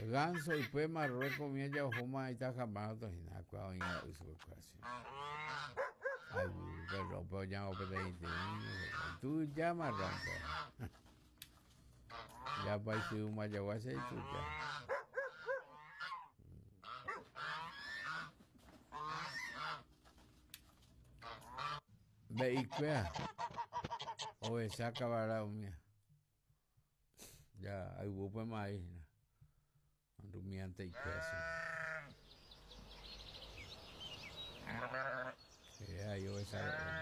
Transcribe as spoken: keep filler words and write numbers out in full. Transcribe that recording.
Ganso y pues Marruecos mía ya homa y ta jamás to hina kwa oinga usu casi. Ay, pero pues ya o pede tú ya marrompe. Ya pa si un mayaguase tú ya. Ve y cuea. O esa acabará mía. Ya, hay hubo pues más ahí. Rumiante y cuea. Que ya yo esa